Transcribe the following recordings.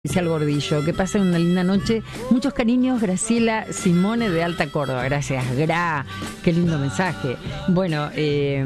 Dice al Gordillo, que pasen una linda noche. Muchos cariños, Graciela Simone de Alta Córdoba. Gracias, Gra. Qué lindo mensaje. Bueno, qué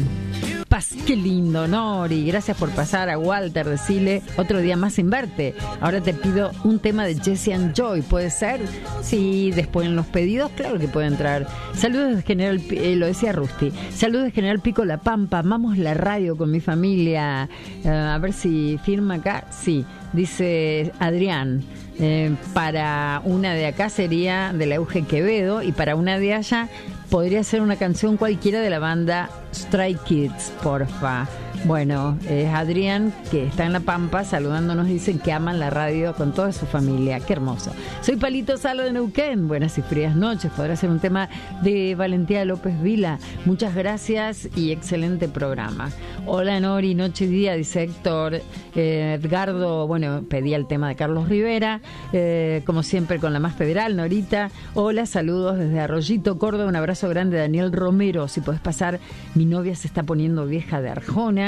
lindo, Nori. Gracias por pasar. A Walter, decirle otro día más sin verte. Ahora te pido un tema de Jesse and Joy. ¿Puede ser? Sí, después en los pedidos, claro que puede entrar. Saludos de General, lo decía Rusty. Saludos de General Pico La Pampa. Amamos la radio con mi familia. A ver si firma acá. Sí. Dice Adrián, para una de acá sería de la Euge Quevedo y para una de allá podría ser una canción cualquiera de la banda Stray Kids, porfa. Bueno, es Adrián, que está en La Pampa, saludándonos, dicen que aman la radio con toda su familia. Qué hermoso. Soy Palito Salo de Neuquén. Buenas y frías noches. Podrá ser un tema de Valentía López Vila. Muchas gracias y excelente programa. Hola, Nori, noche y día, dice Héctor. Edgardo, bueno, pedía el tema de Carlos Rivera. Como siempre, con la más federal, Norita. Hola, saludos desde Arroyito, Córdoba. Un abrazo grande, Daniel Romero. Si podés pasar, mi novia se está poniendo vieja de Arjona.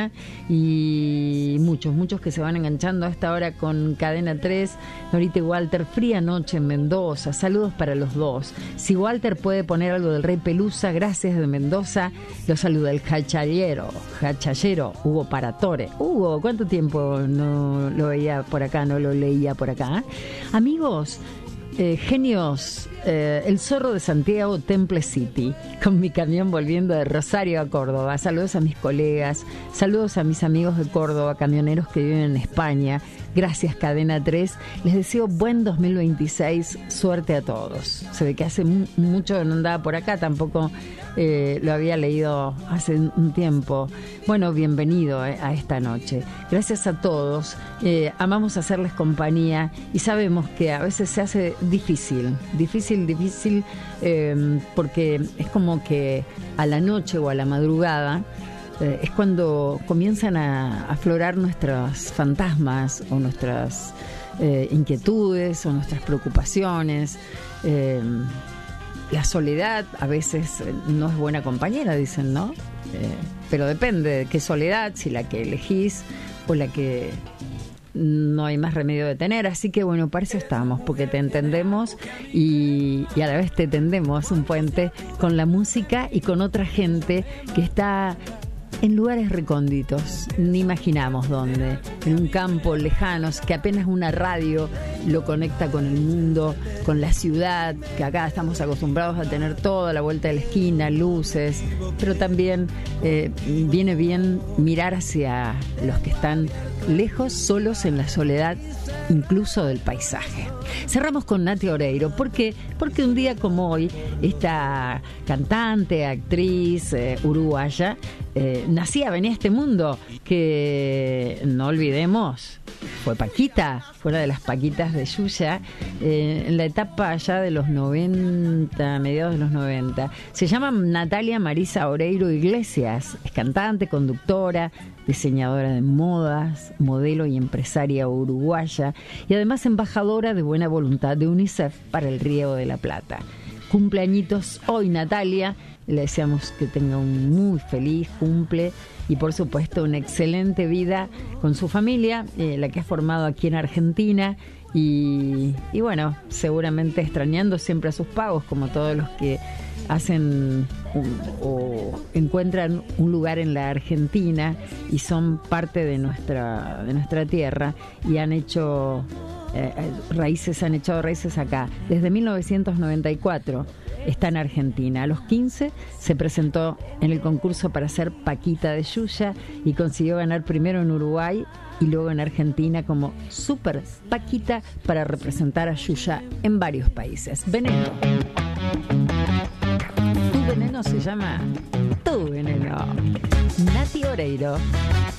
Y muchos que se van enganchando a esta hora con Cadena 3. Norita y Walter, fría noche en Mendoza. Saludos para los dos. Si Walter puede poner algo del Rey Pelusa, gracias, de Mendoza. Lo saluda el hachallero Hugo Paratore. Hugo, ¿cuánto tiempo no lo veía por acá, no lo leía por acá? Amigos, genios, el zorro de Santiago, Temple City, con mi camión volviendo de Rosario a Córdoba. Saludos a mis colegas, saludos a mis amigos de Córdoba, camioneros que viven en España. Gracias, Cadena 3. Les deseo buen 2026, suerte a todos. Se ve que hace mucho no andaba por acá, tampoco lo había leído hace un tiempo. Bueno, bienvenido a esta noche. Gracias a todos. Amamos hacerles compañía y sabemos que a veces se hace difícil, porque es como que a la noche o a la madrugada es cuando comienzan a aflorar nuestros fantasmas o nuestras inquietudes o nuestras preocupaciones. La soledad a veces no es buena compañera, dicen, ¿no? Pero depende de qué soledad, si la que elegís o la que no hay más remedio de tener. Así que bueno, para eso estamos, porque te entendemos y a la vez te tendemos un puente con la música y con otra gente que está en lugares recónditos, ni imaginamos dónde, en un campo lejanos, que apenas una radio lo conecta con el mundo, con la ciudad, que acá estamos acostumbrados a tener toda la vuelta de la esquina, luces, pero también viene bien mirar hacia los que están lejos, solos en la soledad, incluso del paisaje. Cerramos con Nati Oreiro. ¿Por qué? Porque un día como hoy, esta cantante, actriz uruguaya, venía a este mundo, que no olvidemos, fue Paquita, fue una de las Paquitas de Yuya, en la etapa ya de los 90, mediados de los 90. Se llama Natalia Marisa Oreiro Iglesias, es cantante, conductora, diseñadora de modas, modelo y empresaria uruguaya, y además embajadora de buena voluntad de UNICEF para el Río de la Plata. Cumpleañitos hoy, Natalia. Le deseamos que tenga un muy feliz cumple y por supuesto una excelente vida con su familia, la que ha formado aquí en Argentina y bueno, seguramente extrañando siempre a sus pagos, como todos los que hacen o encuentran un lugar en la Argentina y son parte de nuestra tierra y han hecho echado raíces acá. Desde 1994 está en Argentina. A los 15 se presentó en el concurso para ser Paquita de Yuya y consiguió ganar primero en Uruguay y luego en Argentina como Super Paquita para representar a Yuya en varios países. Veneno. Tu veneno se llama Tu veneno. Nati Oreiro.